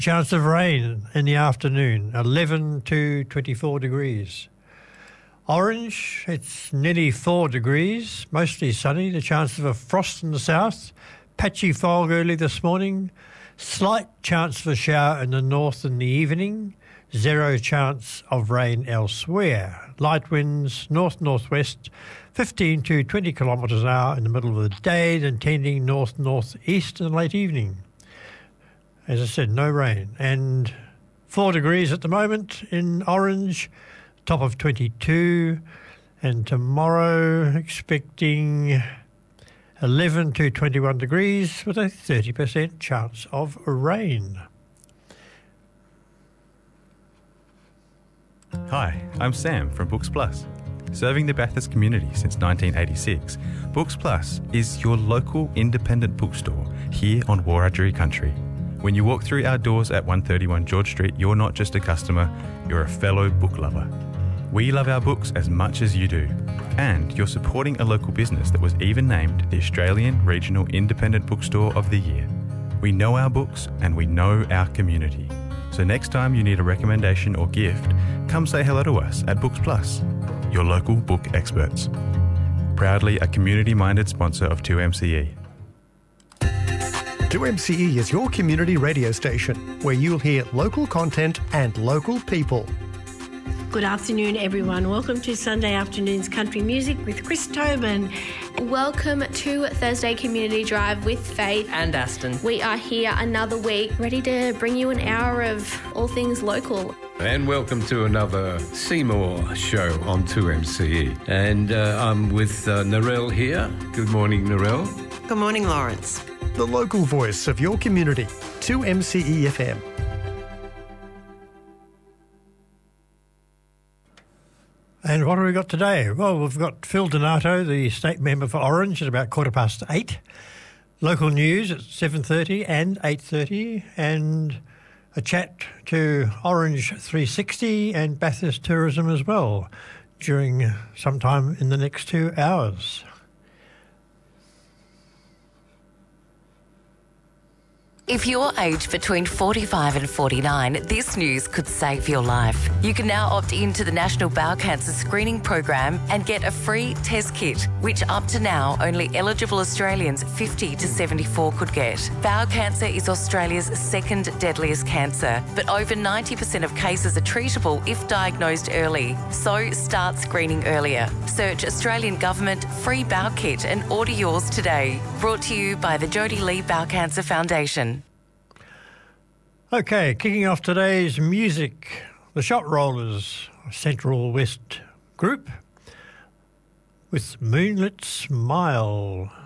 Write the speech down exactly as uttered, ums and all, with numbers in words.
Chance of rain in the afternoon, eleven to twenty-four degrees. Orange, it's nearly four degrees, mostly sunny, the chance of a frost in the south, patchy fog early this morning, slight chance of a shower in the north in the evening, zero chance of rain elsewhere. Light winds north-northwest, fifteen to twenty kilometres an hour in the middle of the day, then tending north-northeast in the late evening. As I said, no rain. And four degrees at the moment in Orange, top of twenty-two. And tomorrow expecting eleven to twenty-one degrees with a thirty percent chance of rain. Hi, I'm Sam from Books Plus. Serving the Bathurst community since nineteen eighty-six, Books Plus is your local independent bookstore here on Wiradjuri country. When you walk through our doors at one thirty-one George Street, you're not just a customer, you're a fellow book lover. We love our books as much as you do. And you're supporting a local business that was even named the Australian Regional Independent Bookstore of the Year. We know our books and we know our community. So next time you need a recommendation or gift, come say hello to us at Books Plus, your local book experts. Proudly a community-minded sponsor of two M C E. two M C E is your community radio station where you'll hear local content and local people. Good afternoon, everyone. Welcome to Sunday Afternoon's Country Music with Chris Tobin. Welcome to Thursday Community Drive with Faith and Aston. We are here another week, ready to bring you an hour of all things local. And welcome to another Seymour show on two M C E. And uh, I'm with uh, Narelle here. Good morning, Narelle. Good morning, Lawrence. The local voice of your community, two M C E F M. And what have we got today? Well, we've got Phil Donato, the state member for Orange, at about quarter past eight. Local news at seven thirty and eight thirty, and a chat to Orange three sixty and Bathurst Tourism as well during sometime in the next two hours. If you're aged between forty-five and forty-nine, this news could save your life. You can now opt into the National Bowel Cancer Screening Program and get a free test kit, which up to now only eligible Australians fifty to seventy-four could get. Bowel cancer is Australia's second deadliest cancer, but over ninety percent of cases are treatable if diagnosed early. So start screening earlier. Search Australian Government Free Bowel Kit and order yours today. Brought to you by the Jodie Lee Bowel Cancer Foundation. Okay, kicking off today's music, the Shot Rollers, Central West group, with Moonlit Smile.